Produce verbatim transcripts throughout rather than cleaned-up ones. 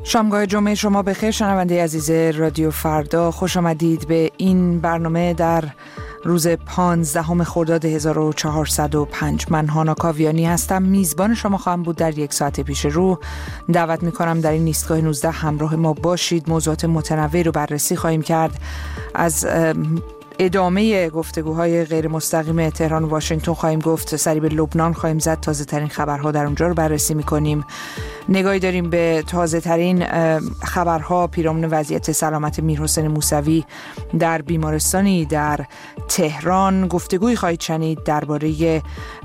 شامگاه جمعه شما بخیر شنونده عزیز رادیو فردا، خوش آمدید به این برنامه در روز پانزدهم خرداد هزار و چهارصد و پنج. من هانا کاویانی هستم، میزبان شما خواهم بود در یک ساعت پیش رو. دعوت میکنم در این ایستگاه نوزده همراه ما باشید. موضوعات متنوعی رو بررسی خواهیم کرد، از ادامه گفتگوهای غیر مستقیم تهران و واشنگتن خواهیم گفت، سری به لبنان خواهیم زد، تازه ترین خبرها در اونجا رو بررسی میکنیم. نگاهی داریم به تازه ترین خبرها پیرامون وضعیت سلامت میرحسین موسوی در بیمارستانی در تهران. گفتگوی خواهید شنید درباره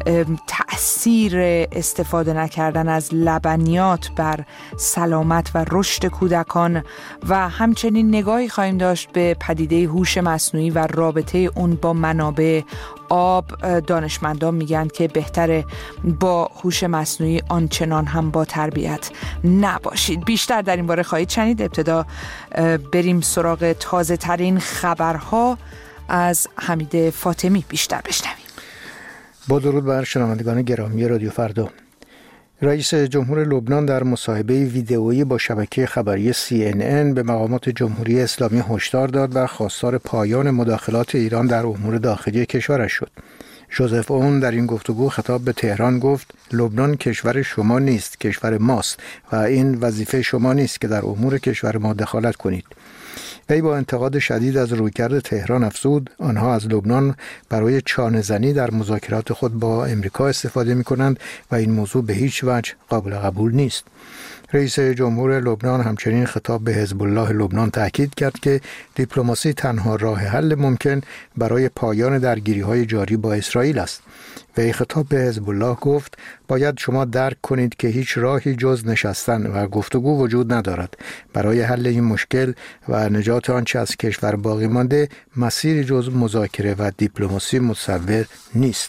تأثیر استفاده نکردن از لبنیات بر سلامت و رشد کودکان و همچنین نگاهی خواهیم داشت به پدیده هوش مصنوعی و رابطه اون با منابع آب. دانشمندان میگن که بهتره با هوش مصنوعی آنچنان هم با تربیت نباشید. بیشتر در این باره خواهید شنید. ابتدا بریم سراغ تازه ترین خبرها از حمید فاطمی بیشتر بشنویم. با درود بر شنوندگان گرامی رادیو فردا. رئیس جمهور لبنان در مصاحبه ویدئویی با شبکه خبری سی ان ان به مقامات جمهوری اسلامی هشدار داد و خواستار پایان مداخلات ایران در امور داخلی کشورش شد. ژوزف اون در این گفتگو خطاب به تهران گفت: لبنان کشور شما نیست، کشور ماست و این وظیفه شما نیست که در امور کشور ما دخالت کنید. وی با انتقاد شدید از رویکرد تهران افزود: آنها از لبنان برای چانه زنی در مذاکرات خود با امریکا استفاده می کنند و این موضوع به هیچ وجه قابل قبول نیست. رئیس جمهور لبنان همچنین خطاب به حزب الله لبنان تاکید کرد که دیپلماسی تنها راه حل ممکن برای پایان درگیری‌های جاری با اسرائیل است. وی خطاب به حزب الله گفت: باید شما درک کنید که هیچ راهی جز نشستن و گفتگو وجود ندارد. برای حل این مشکل و نجات آنچه از کشور باقی مانده مسیری جز مذاکره و دیپلماسی متصور نیست.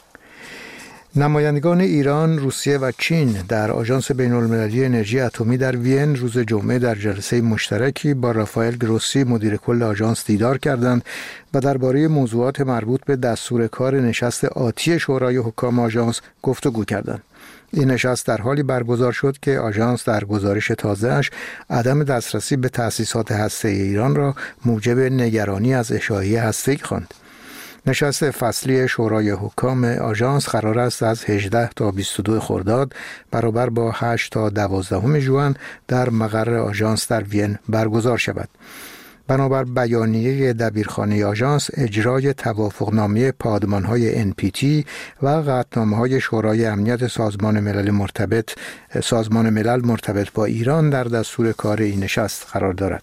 نمایندگان ایران، روسیه و چین در آژانس بین‌المللی انرژی اتمی در وین روز جمعه در جلسه مشترکی با رافائل گروسی مدیر کل آژانس دیدار کردند و درباره موضوعات مربوط به دستور کار نشست آتی شورای حکام آژانس گفتگو کردند. این نشست در حالی برگزار شد که آژانس در گزارش تازه‌اش عدم دسترسی به تأسیسات هسته‌ای ایران را موجب نگرانی از اشاعه هسته‌ای خواند. نشست فصلی شورای حکام آژانس قرار است از هجده تا بیست و دو خرداد برابر با هشت تا دوازده ژوئن در مقر آژانس در وین برگزار شود. بنابر بیانیه دبیرخانه آژانس، اجرای توافقنامه پادمان‌های ان پی تی و قطعنامه‌های شورای امنیت سازمان ملل مرتبط سازمان ملل مرتبط با ایران در دستور کار این نشست قرار دارد.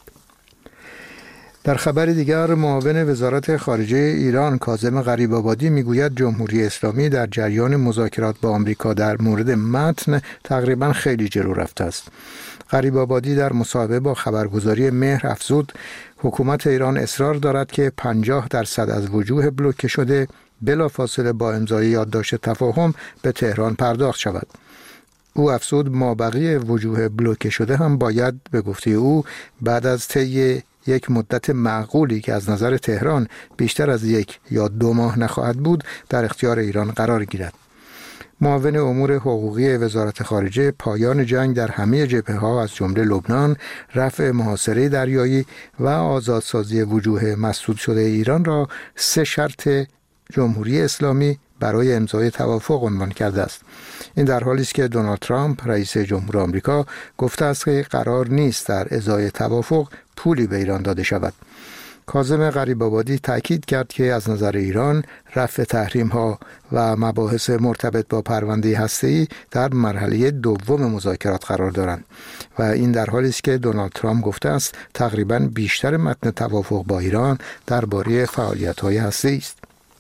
در خبر دیگر، معاون وزارت خارجه ایران کاظم غریب‌آبادی میگوید جمهوری اسلامی در جریان مذاکرات با آمریکا در مورد متن تقریبا خیلی جلو رفته است. غریب‌آبادی در مصاحبه با خبرگزاری مهر افزود: حکومت ایران اصرار دارد که پنجاه درصد از وجوه بلوکه شده بلافاصله با امضای یادداشت تفاهم به تهران پرداخت شود. او افزود مابقی وجوه بلوکه شده هم باید به گفته او بعد از طی یک مدت معقولی که از نظر تهران بیشتر از یک یا دو ماه نخواهد بود در اختیار ایران قرار گیرد. معاون امور حقوقی وزارت خارجه پایان جنگ در همه جبهه‌ها از جمله لبنان، رفع محاصره دریایی و آزادسازی وجوه مسدود شده ایران را سه شرط جمهوری اسلامی برای امضای توافق عنوان کرده است. این در حالی است که دونالد ترامپ رئیس جمهور آمریکا گفته است که قرار نیست در ازای توافق پولی به ایران داده شود. کاظم غریب‌آبادی تاکید کرد که از نظر ایران رفع تحریم‌ها و مباحث مرتبط با پرونده هسته‌ای در مرحله دوم مذاکرات قرار دارند و این در حالی است که دونالد ترامپ گفته است تقریباً بیشتر متن توافق با ایران درباره فعالیت‌های هسته‌ای است.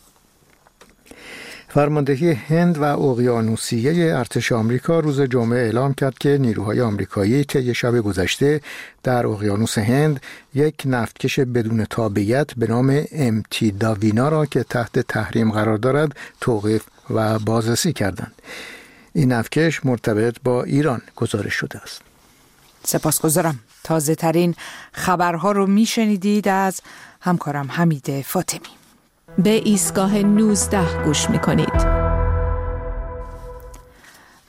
فرماندهی هند و اقیانوسیه ارتش آمریکا روز جمعه اعلام کرد که نیروهای آمریکایی طی شب گذشته در اقیانوس هند یک نفتکش بدون تابعیت به نام ام تی داوینا را که تحت تحریم قرار دارد توقیف و بازرسی کردند. این نفتکش مرتبط با ایران گزارش شده است. سپاسگزارم. تازه ترین خبرها رو میشنیدید از همکارم حمید فاطمی. به ایستگاه نوزده گوش میکنید. و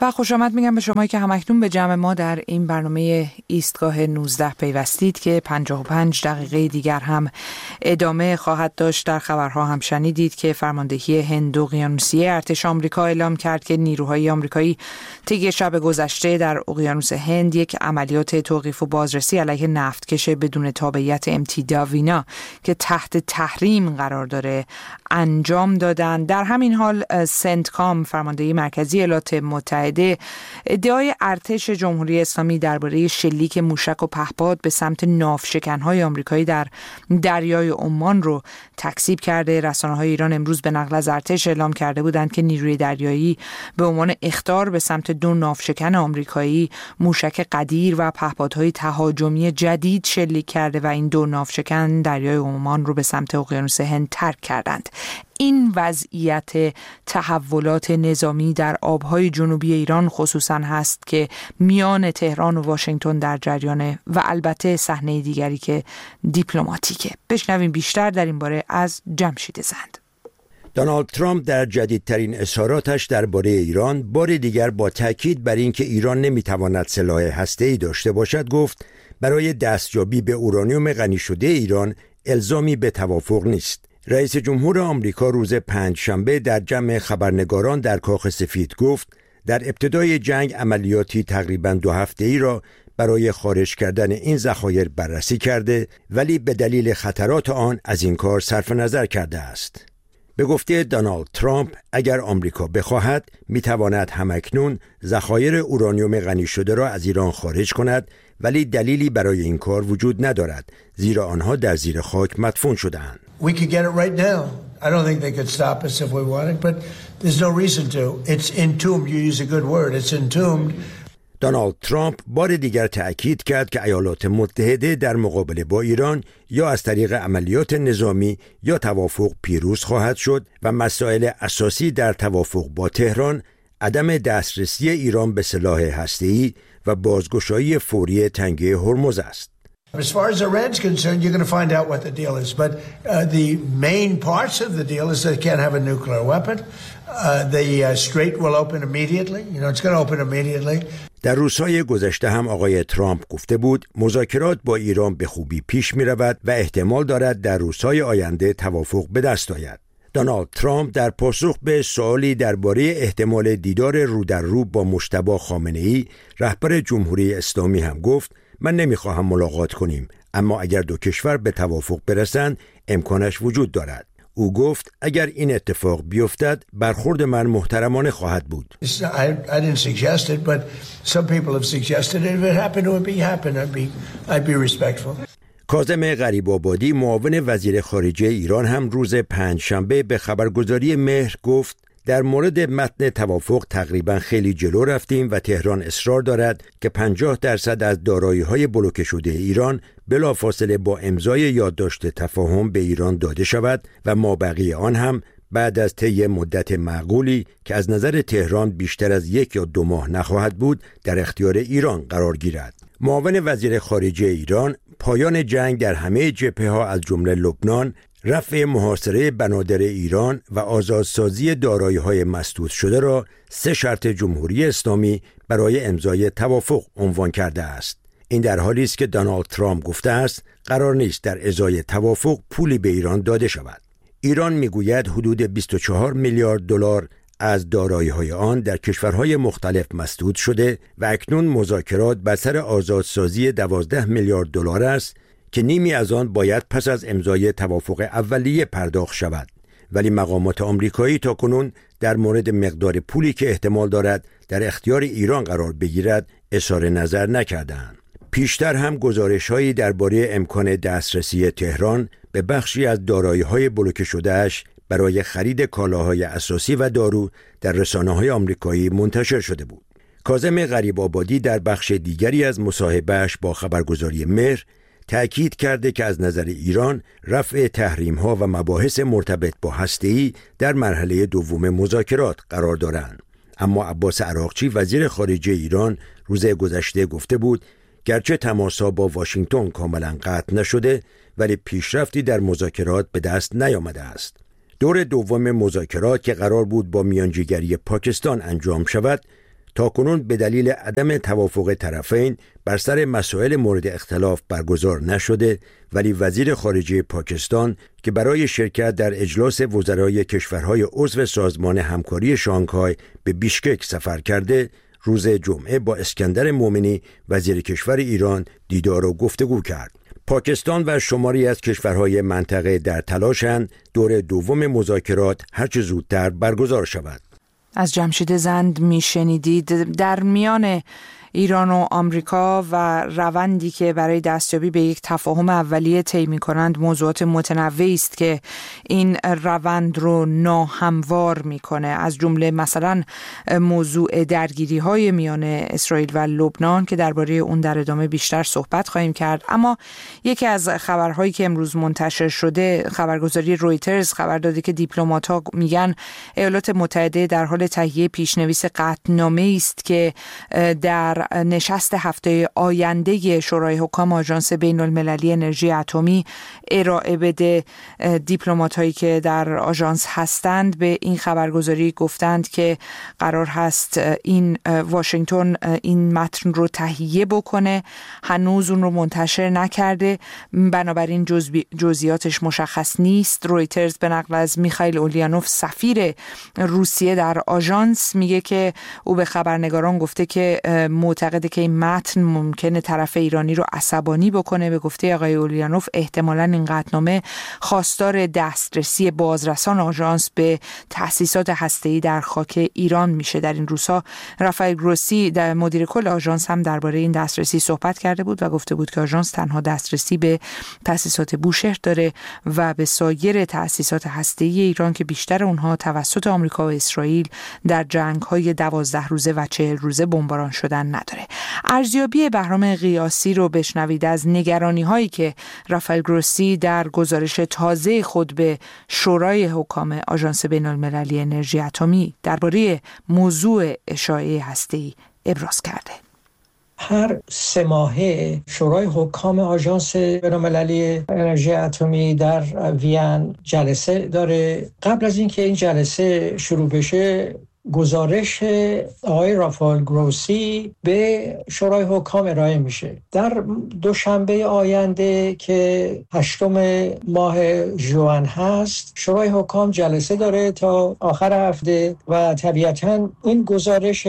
و خوش آمد میگم به شما که همکنون به جمع ما در این برنامه ایستگاه نوزده پیوستید که پنجاه و پنج دقیقه دیگر هم ادامه خواهد داشت. در خبرها هم شنیدید که فرماندهی هند اقیانوسیه ارتش آمریکا اعلام کرد که نیروهای آمریکایی طی شب گذشته در اقیانوس هند یک عملیات توقیف و بازرسی علیه نفتکش بدون تابعیت ام تی داوینا که تحت تحریم قرار داره انجام دادن. در همین حال سنتکام فرماندهی مرکزی ایالات متحده ادعای ارتش جمهوری اسلامی درباره شلیک موشک و پهپاد به سمت ناوشکن‌های آمریکایی در دریای عمان رو تکذیب کرده. رسانه‌های ایران امروز به نقل از ارتش اعلام کرده بودند که نیروی دریایی به عنوان اخطار به سمت دو ناوشکن آمریکایی موشک قدیر و پهپادهای تهاجمی جدید شلیک کرده و این دو ناوشکن دریای عمان رو به سمت اقیانوس هند ترک کردند. این وضعیت تحولات نظامی در آبهای جنوبی ایران خصوصا هست که میان تهران و واشنگتن در جریانه و البته صحنه دیگری که دیپلماتیکه. بشنویم بیشتر در این باره از جمشید زند. دونالد ترامپ در جدیدترین اظهاراتش درباره ایران بار دیگر با تاکید بر اینکه ایران نمیتواند سلاح هسته‌ای داشته باشد گفت برای دستیابی به اورانیوم غنی شده ایران الزامی به توافق نیست. رئیس جمهور آمریکا روز پنجشنبه در جمع خبرنگاران در کاخ سفید گفت در ابتدای جنگ عملیاتی تقریباً دو هفته‌ای را برای خارج کردن این ذخایر بررسی کرده ولی به دلیل خطرات آن از این کار صرف نظر کرده است. به گفته دونالد ترامپ اگر آمریکا بخواهد میتواند همکنون ذخایر اورانیوم غنی شده را از ایران خارج کند ولی دلیلی برای این کار وجود ندارد زیرا آنها در زیر خاک مدفون شده‌اند. We could get it right now. I don't think they could stop us if we wanted, but there's no reason to. It's entombed. You use a good word. It's entombed. دونالد ترامپ بار دیگر تأکید کرد که ایالات متحده در مقابله با ایران یا از طریق عملیات نظامی یا توافق پیروز خواهد شد و مسائل اساسی در توافق با تهران عدم دسترسی ایران به سلاح هسته‌ای و بازگشایی فوری تنگه هرمز است. As far as Iran's concerned, you're going to find out what the deal is. But uh, the main parts of the deal is they can't have a nuclear weapon. Uh, the uh, strait will open immediately. You know, it's going to open immediately. در روزهای گذشته هم آقای ترامپ گفته بود مذاکرات با ایران به خوبی پیش می رود و احتمال دارد در روزهای آینده توافق به دست آید. دونالد ترامپ در پاسخ به سوالی درباره احتمال دیدار رو در رو با مجتبی خامنه‌ای رهبر جمهوری اسلامی هم گفت من نمیخواهم ملاقات کنیم اما اگر دو کشور به توافق برسند امکانش وجود دارد. او گفت اگر این اتفاق بیفتد برخورد من محترمانه خواهد بود. I, I didn't suggest it, but some people have suggested it. If it happened, it would be happen. I'd be, I'd be respectful. کاظم غریب‌آبادی معاون وزیر خارجه ایران هم روز پنجشنبه به خبرگزاری مهر گفت در مورد متن توافق تقریبا خیلی جلو رفتیم و تهران اصرار دارد که پنجاه درصد از دارایی‌های بلوکه شده ایران بلافاصله با امضای یادداشت تفاهم به ایران داده شود و مابقی آن هم بعد از طی مدت معقولی که از نظر تهران بیشتر از یک یا دو ماه نخواهد بود در اختیار ایران قرار گیرد. معاون وزیر خارجه ایران پایان جنگ در همه جبهه‌ها از جمله لبنان، رفع محاصره بنادر ایران و آزادسازی دارایی‌های مسدود شده را سه شرط جمهوری اسلامی برای امضای توافق عنوان کرده است. این در حالی است که دونالد ترامپ گفته است قرار نیست در ازای توافق پولی به ایران داده شود. ایران میگوید حدود بیست و چهار میلیارد دلار از دارایی‌های آن در کشورهای مختلف مسدود شده و اکنون مذاکرات بر سر آزادسازی دوازده میلیارد دلار است که نیمی از آن باید پس از امضای توافق اولیه پرداخت شود، ولی مقامات آمریکایی تاکنون در مورد مقدار پولی که احتمال دارد در اختیار ایران قرار بگیرد اظهار نظر نکردند. پیشتر هم گزارش‌هایی درباره امکان دسترسی تهران به بخشی از دارایی‌های بلوکه شده‌اش برای خرید کالاهای اساسی و دارو در رسانه‌های آمریکایی منتشر شده بود. کاظم غریب‌آبادی در بخش دیگری از مصاحبه‌اش با خبرگزاری مهر تأکید کرده که از نظر ایران رفع تحریم‌ها و مباحث مرتبط با هسته‌ای در مرحله دوم مذاکرات قرار دارند. اما عباس عراقچی وزیر خارجه ایران روز گذشته گفته بود گرچه تماس‌ها با واشنگتن کاملا قطع نشده ولی پیشرفتی در مذاکرات به دست نیامده است. دور دوم مذاکرات که قرار بود با میانجیگری پاکستان انجام شود تاکنون به دلیل عدم توافق طرفین بر سر مسائل مورد اختلاف برگزار نشده، ولی وزیر خارجه پاکستان که برای شرکت در اجلاس وزرای کشورهای عضو سازمان همکاری شانگهای به بیشکک سفر کرده، روز جمعه با اسکندر مومنی وزیر کشور ایران دیدار و گفتگو کرد. پاکستان و شماری از کشورهای منطقه در تلاشند دور دوم مذاکرات هرچه زودتر برگزار شود. از جمشید زند میشنیدید. در میان ایران و آمریکا و روندی که برای دستیابی به یک تفاهم اولیه طی می‌کنند موضوعات متنوعی است که این روند رو ناهموار می‌کنه، از جمله مثلا موضوع درگیری‌های میان اسرائیل و لبنان که درباره اون در ادامه بیشتر صحبت خواهیم کرد. اما یکی از خبرهایی که امروز منتشر شده، خبرگزاری رویترز خبر داده که دیپلمات‌ها میگن ایالات متحده در حال تهیه پیشنویس قطعنامه است که در نشست هفته آینده شورای حکام آژانس بین المللی انرژی اتمی ارائه بده. دیپلمات هایی که در آژانس هستند به این خبرگزاری گفتند که قرار هست این واشنگتن این متن رو تهیه بکنه، هنوز اون رو منتشر نکرده، بنابراین جزئیاتش مشخص نیست. رویترز به نقل از میخائیل اولیانوف سفیر روسیه در آژانس میگه که او به خبرنگاران گفته که معتقده که این متن ممکنه طرف ایرانی رو عصبانی بکنه. به گفته آقای اولیانوف احتمالاً این قطعنامه خواستار دسترسی بازرسان آژانس به تأسیسات هسته‌ای در خاک ایران میشه. در این روزها رافائل گروسی در مدیر کل آژانس هم درباره این دسترسی صحبت کرده بود و گفته بود که آژانس تنها دسترسی به تأسیسات بوشهر داره و به سایر تأسیسات هسته‌ای ایران که بیشتر اونها توسط آمریکا و اسرائیل در جنگ‌های دوازده روزه و چهل روزه بمباران شدن نداره. ارزیابی بهرام قیاسی رو بشنوید از نگرانی‌هایی که رافائل گروسی در گزارش تازه خود به شورای حکام آژانس بین‌المللی انرژی اتمی درباره موضوع اشاعه هسته‌ای ابراز کرده. هر سه ماهه شورای حکام آژانس بین‌المللی انرژی اتمی در وین جلسه داره. قبل از اینکه این جلسه شروع بشه گزارش آقای رافائل گروسی به شورای حکام ارائه میشه. در دوشنبه آینده که هشتم ماه ژوئن هست شورای حکام جلسه داره تا آخر هفته و طبیعتاً این گزارش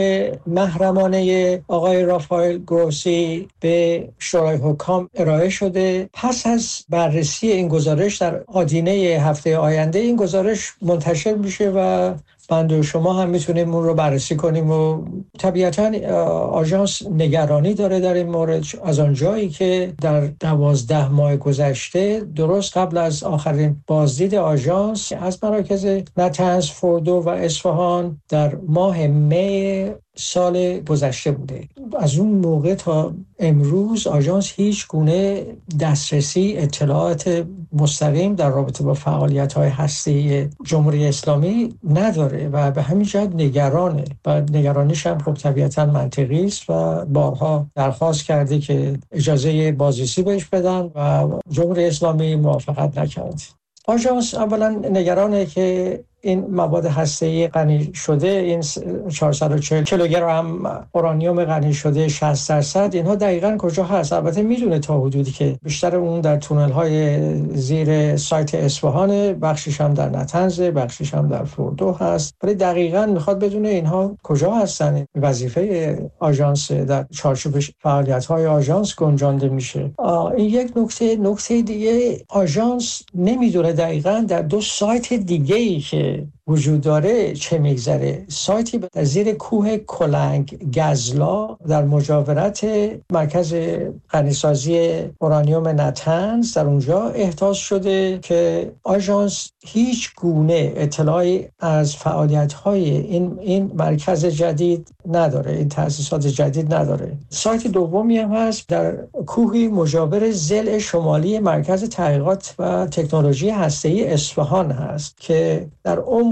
محرمانه آقای رافائل گروسی به شورای حکام ارائه شده. پس از بررسی این گزارش در آدینه هفته آینده این گزارش منتشر میشه و بنده و شما هم میتونیم اون رو بررسی کنیم و طبیعتاً آژانس نگرانی داره در این مورد از آن جایی که در دوازده ماه گذشته درست قبل از آخرین بازدید آژانس از مراکز نتنز، فوردو و اصفهان در ماه می سال گذشته بوده. از اون موقع تا امروز آژانس هیچ گونه دسترسی اطلاعات مستقیم در رابطه با فعالیت‌های هسته‌ای جمهوری اسلامی نداره و به همین جهت نگرانه و نگرانیش هم خب طبیعتاً منطقی است و بارها درخواست کرده که اجازه بازرسی بهش بدن و جمهوری اسلامی موافقت نکرد. آژانس اولا نگرانه که این مواد هسته‌ای غنی شده، این چهارصد و چهل کیلوگرم اورانیوم غنی شده شصت درصد، اینها دقیقاً کجا هست؟ البته میدونه تا حدودی که بیشتر اون در تونل‌های زیر سایت اصفهان، بخشش هم در نتنز، بخشش هم در فوردو هست، ولی دقیقاً میخواد بدونه اینها کجا هستن. وظیفه آژانس در چارچوب فعالیت‌های آژانس گنجانده میشه. این یک نکته. نکته دیگه، آژانس نمیدونه دقیقاً در دو سایت دیگه‌ای که وجود داره چه میگذره. سایتی در زیر کوه کلنگ گزلا در مجاورت مرکز غنیسازی اورانیوم نتنز در اونجا احداث شده که آژانس هیچ گونه اطلاعی از فعالیت‌های این این مرکز جدید نداره، این تأسیسات جدید نداره. سایت دومی هم هست در کوهی مجاور ضلع شمالی مرکز تحقیقات و تکنولوژی هسته‌ای اصفهان هست که در عمق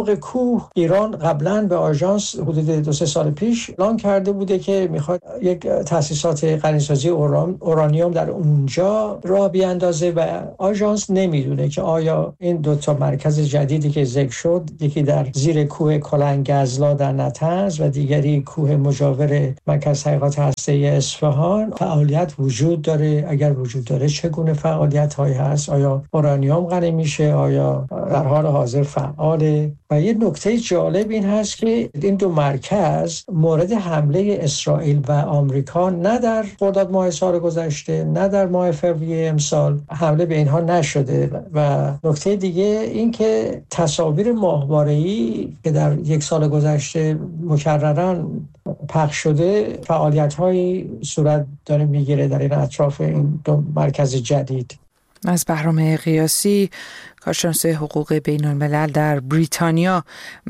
فوق کوه ایران قبلا به آژانس حدود دو سه سال پیش اعلام کرده بوده که میخواد یک تأسیسات غنیسازی اورانیوم در اونجا راه بیاندازه و آژانس نمیدونه که آیا این دو تا مرکز جدیدی که ذکر شد، یکی در زیر کوه کلنگزلا در نطنز و دیگری کوه مجاور مرکز تحقیقات هسته‌ای اصفهان فعالیت وجود داره. اگر وجود داره چگونه فعالیت‌هایی هست؟ آیا اورانیوم غنی میشه؟ آیا در حال حاضر فعاله؟ و یه نکته جالب این هست که این دو مرکز مورد حمله اسرائیل و آمریکا نه در خرداد ماه سال گذشته نه در ماه فوریه امسال حمله به اینها نشده. و نکته دیگه این که تصاویر ماهواره‌ای که در یک سال گذشته مکرراً پخش شده فعالیت‌هایی صورت داره میگیره در این اطراف این دو مرکز جدید. از بهرام قیاسی، کارشناس حقوق بین الملل در بریتانیا،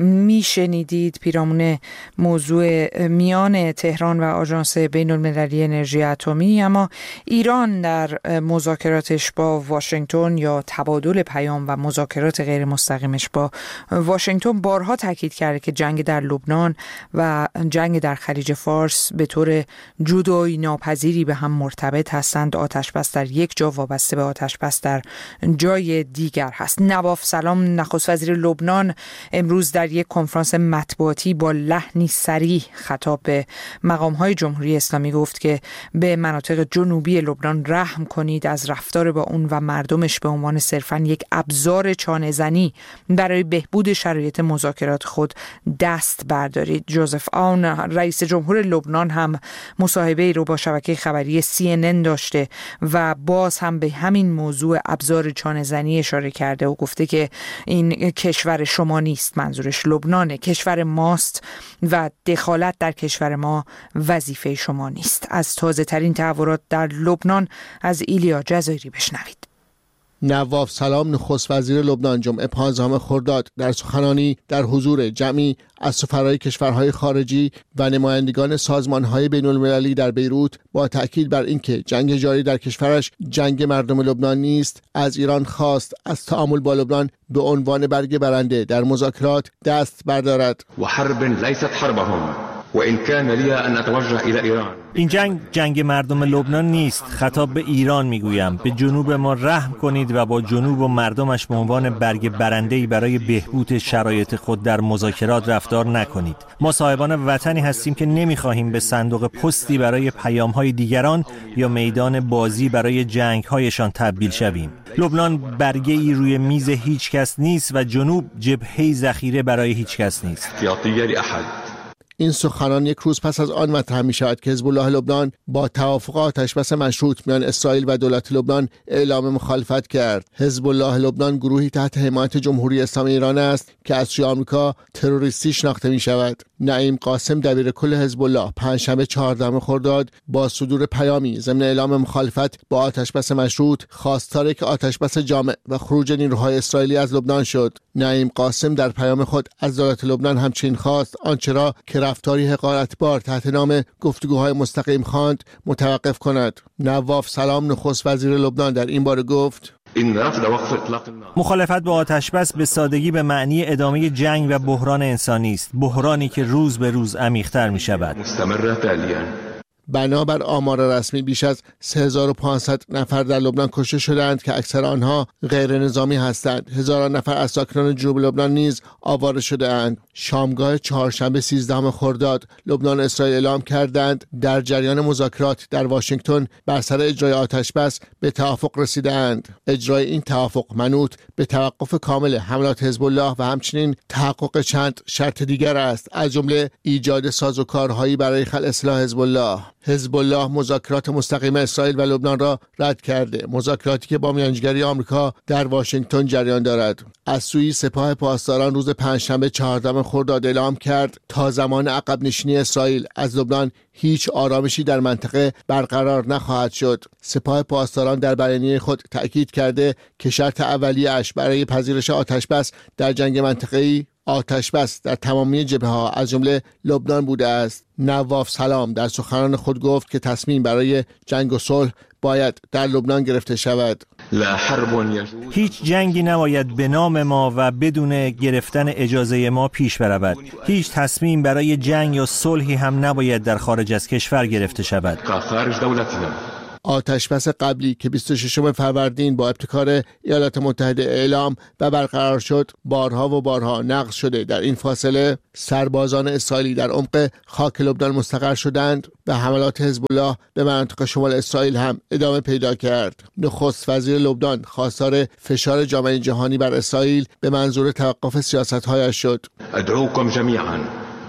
میشنیدید پیرامون موضوع میان تهران و آژانس بین المللی انرژی اتمی. اما ایران در مذاکراتش با واشنگتن یا تبادل پیام و مذاکرات غیر مستقیمش با واشنگتن بارها تاکید کرده که جنگ در لبنان و جنگ در خلیج فارس به طور جدایی ناپذیری به هم مرتبط هستند. آتش بس در یک جا وابسته به آتش بس در جای دیگر هست. نواف سلام، نخست وزیر لبنان، امروز در یک کنفرانس مطبوعاتی با لحنی صریح خطاب به مقام‌های جمهوری اسلامی گفت که به مناطق جنوبی لبنان رحم کنید، از رفتار با اون و مردمش به عنوان صرفاً یک ابزار چانه‌زنی برای بهبود شرایط مذاکرات خود دست بردارید. جوزف آون، رئیس جمهور لبنان، هم مصاحبه‌ای رو با شبکه خبری سی ان ان داشته و باز هم به همین موضوع ابزار چانه‌زنی اشاره کرده و گفته که این کشور شما نیست، منظورش لبنانه، کشور ماست و دخالت در کشور ما وظیفه شما نیست. از تازه ترین تحولات در لبنان از ایلیا جزایری بشنوید. نواف سلام، نخست وزیر لبنان، جمعه پانزدهم خرداد در سخنانی در حضور جمعی از سفرای کشورهای خارجی و نمایندگان سازمانهای بین المللی در بیروت با تأکید بر اینکه جنگ جاری در کشورش جنگ مردم لبنان نیست، از ایران خواست از تعامل با لبنان به عنوان برگ برنده در مذاکرات دست بردارد. و حرب لیست حربهم و ان کان لی ان اتوجه الی ایران. این جنگ جنگ مردم لبنان نیست. خطاب به ایران میگویم به جنوب ما رحم کنید و با جنوب و مردمش به عنوان برگ برنده‌ای برای بهبود شرایط خود در مذاکرات رفتار نکنید. ما صاحبان وطنی هستیم که نمیخواهیم به صندوق پستی برای پیام‌های دیگران یا میدان بازی برای جنگ‌هایشان تبدیل شویم. لبنان برگه‌ای روی میز هیچ کس نیست و جنوب جبهه‌ای ذخیره برای هیچ کس نیست. این سخنان یک روز پس از آن مطرح می شود که حزب الله لبنان با توافق آتشبس مشروط میان اسرائیل و دولت لبنان اعلام مخالفت کرد. حزب الله لبنان گروهی تحت حمایت جمهوری اسلامی ایران است که از سوی آمریکا تروریستی شناخته می شود. نعیم قاسم، دبیر کل حزب الله، پنجشنبه چهاردهم خرداد با صدور پیامی ضمن اعلام مخالفت با آتشبس مشروط خواستار که آتشبس جامع و خروج نیروهای اسرائیلی از لبنان شد. نعیم قاسم در پیام خود از دولت لبنان همچنین خواست آنچه را که رفتاری حقارتبار تحت نام گفتگوهای مستقیم خواند متوقف کند. نواف سلام، نخست وزیر لبنان، در این باره گفت: مخالفت با آتشبس به سادگی به معنی ادامه جنگ و بحران انسانی است، بحرانی که روز به روز عمیق‌تر می‌شود. بنابر آمار رسمی بیش از سه هزار و پانصد نفر در لبنان کشته شدند که اکثر آنها غیر نظامی هستند. هزاران نفر از ساکنان جنوب لبنان نیز آواره شده اند. شامگاه چهارشنبه سیزدهم خرداد لبنان و اسرائیل اعلام کردند در جریان مذاکرات در واشنگتن بر سر اجرای آتشبس به توافق رسیدند. اجرای این توافق منوط به توقف کامل حملات حزب الله و همچنین تحقق چند شرط دیگر است، از جمله ایجاد سازوکارهایی برای خلع سلاح حزب الله. حزب الله مذاکرات مستقیم اسرائیل و لبنان را رد کرده، مذاکراتی که با میانجیگری آمریکا در واشنگتن جریان دارد. از سوی سپاه پاسداران روز پنجشنبه چهاردهم خرداد اعلام کرد تا زمان عقب نشینی اسرائیل از لبنان هیچ آرامشی در منطقه برقرار نخواهد شد. سپاه پاسداران در بیانیه خود تأکید کرده که شرط اولیه‌اش برای پذیرش آتشبس در جنگ منطقه‌ای آتشبس در تمامی جبهه‌ها از جمله لبنان بوده است. نواف سلام در سخنان خود گفت که تصمیم برای جنگ و صلح باید در لبنان گرفته شود. هیچ جنگی نباید به نام ما و بدون گرفتن اجازه ما پیش برود. هیچ تصمیم برای جنگ یا صلحی هم نباید در خارج از کشور گرفته شود. آتشبس قبلی که بیست و ششم فروردین با ابتکار ایالات متحده اعلام و برقرار شد بارها و بارها نقض شده. در این فاصله سربازان اسرائیلی در عمق خاک لبنان مستقر شدند و حملات حزب الله به مناطق شمال اسرائیل هم ادامه پیدا کرد. نخست وزیر لبنان خواستار فشار جامعه جهانی بر اسرائیل به منظور توقف سیاست‌هایش شد. ادعوكم جميعا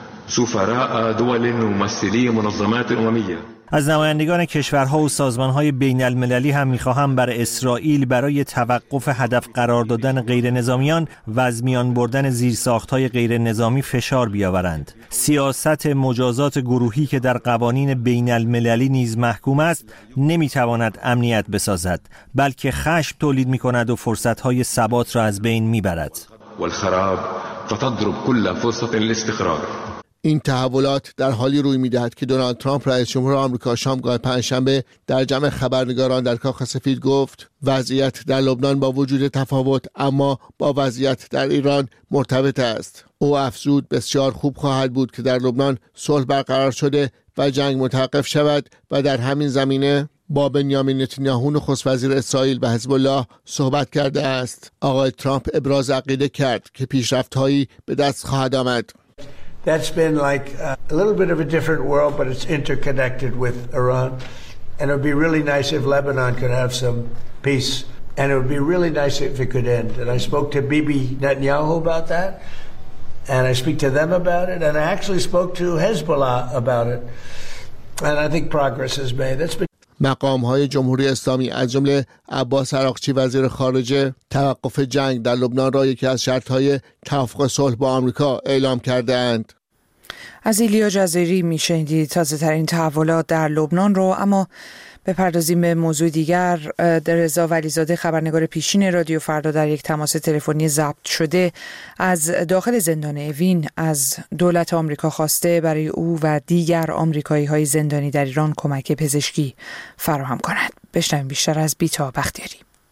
سفراء دول ممثلي منظمات امميه. از نمایندگان کشورها و سازمانهای بین المللی هم میخواهم بر اسرائیل برای توقف هدف قرار دادن غیر نظامیان و از میان بردن زیرساختهای غیر نظامی فشار بیاورند. سیاست مجازات گروهی که در قوانین بین المللی نیز محکوم است نمیتواند امنیت بسازد، بلکه خشم تولید میکند و فرصتهای ثبات را از بین میبرد. والخراب فتضرب كل فرصة للاستقرار. این تحولات در حالی روی می‌دهد که دونالد ترامپ رئیس جمهور آمریکا شامگاه پنجشنبه در جمع خبرنگاران در کاخ سفید گفت وضعیت در لبنان با وجود تفاوت اما با وضعیت در ایران مرتبط است. او افزود بسیار خوب خواهد بود که در لبنان صلح برقرار شده و جنگ متوقف شود و در همین زمینه با بنیامین نتانیاهو نخست وزیر اسرائیل و حزب الله صحبت کرده است. آقای ترامپ ابراز عقیده کرد که پیشرفت‌هایی به دست خواهد آمد. That's been like a little bit of a different world, but it's interconnected with Iran. And it would be really nice if Lebanon could have some peace. And it would be really nice if it could end. And I spoke to Bibi Netanyahu about that. And I speak to them about it. And I actually spoke to Hezbollah about it. And I think progress is made. That's been مقام‌های جمهوری اسلامی از جمله عباس عراقچی وزیر خارجه توقف جنگ در لبنان را یکی از شرط‌های توافق صلح با آمریکا اعلام کرده‌اند. از ایلیا جزیری میشنیدید تازه‌ترین تحولات در لبنان رو. اما بپردازیم به موضوع دیگر. رضا ولیزاده خبرنگار پیشین رادیو فردا در یک تماس تلفنی ضبط شده از داخل زندان اوین از دولت آمریکا خواسته برای او و دیگر آمریکایی‌های زندانی در ایران کمک پزشکی فراهم کند. بشنویم بیشتر از بیتا بختیاری.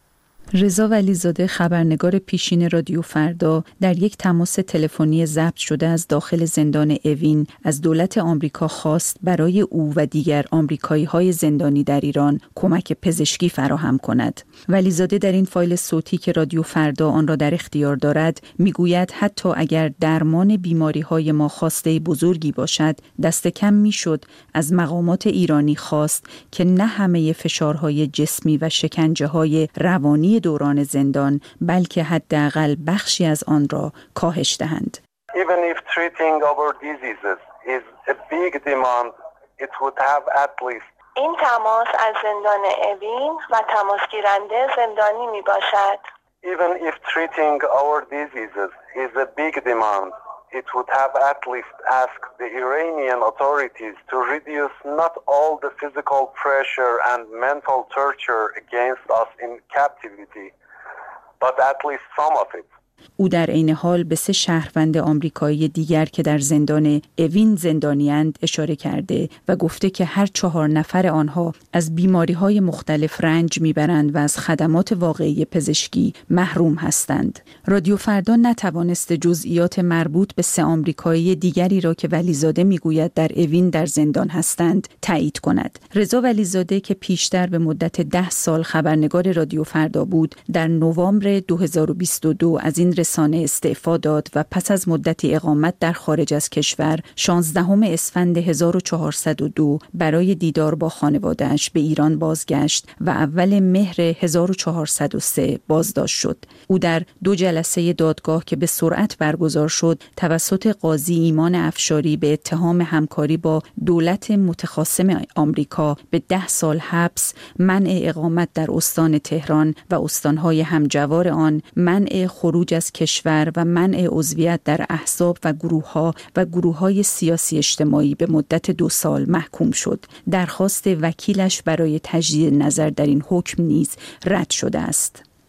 رضا ولیزاده خبرنگار پیشین رادیو فردا در یک تماس تلفنی ضبط شده از داخل زندان اوین از دولت آمریکا خواست برای او و دیگر آمریکایی‌های زندانی در ایران کمک پزشکی فراهم کند. ولیزاده در این فایل صوتی که رادیو فردا آن را در اختیار دارد میگوید حتی اگر درمان بیماری‌های ما خواسته بزرگی باشد دست کم میشد از مقامات ایرانی خواست که نه همه فشارهای جسمی و شکنجه‌های روانی دوران زندان بلکه حداقل بخشی از آن را کاهش دهند. Even if treating our diseases is a big demand, it would have at least. این تماس از زندان اوین و تماس گیرنده زندانی می باشد. Even if treating our diseases is a big demand, it would have at least asked the Iranian authorities to reduce not all the physical pressure and mental torture against us in captivity, but at least some of it. او در عین حال به سه شهروند آمریکایی دیگر که در زندان اوین زندانی‌اند اشاره کرده و گفته که هر چهار نفر آنها از بیماری‌های مختلف رنج می‌برند و از خدمات واقعی پزشکی محروم هستند. رادیو فردا نتوانست جزئیات مربوط به سه آمریکایی دیگری را که ولیزاده میگوید در اوین در زندان هستند تایید کند. رضا ولیزاده که پیشتر به مدت ده سال خبرنگار رادیو فردا بود، در نوامبر دو هزار و بیست و دو از این رسانه استعفا داد و پس از مدتی اقامت در خارج از کشور شانزدهم اسفند هزار و چهارصد و دو برای دیدار با خانواده‌اش به ایران بازگشت و اول مهر هزار و چهارصد و سه بازداشت شد. او در دو جلسه دادگاه که به سرعت برگزار شد توسط قاضی ایمان افشاری به اتهام همکاری با دولت متخاصم آمریکا به ده سال حبس، منع اقامت در استان تهران و استانهای همجوار آن، منع خروج از کشور و منع عضویت در احزاب و گروه‌ها و گروه‌های سیاسی اجتماعی به مدت دو سال محکوم شد. درخواست وکیلش برای تجدید نظر در این حکم نیز رد شده است.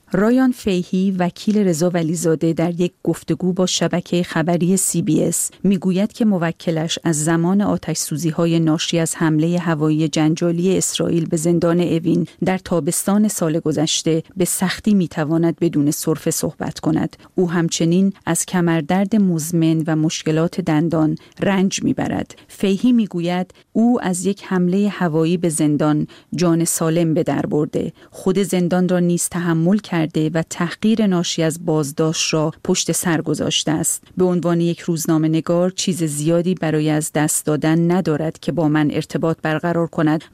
رایان فیهی وکیل رضا ولیزاده در یک گفتگو با شبکه خبری سی بی اس میگوید که موکلش از زمان آتش‌سوزی‌های ناشی از حمله هوایی جنجالی اسرائیل به زندان اوین در تابستان سال گذشته به سختی میتواند بدون سرفه صحبت کند. او همچنین از کمردرد مزمن و مشکلات دندان رنج میبرد. فیهی میگوید او از یک حمله هوایی به زندان جان سالم به در برده، خود زندان را نیز تحمل کرده و تحقیر ناشی از بازداشت را پشت سر گذاشته است. به عنوان یک روزنامه نگار چیز زیادی برای از دست دادن ندارد که با من ارتباط برقرار کند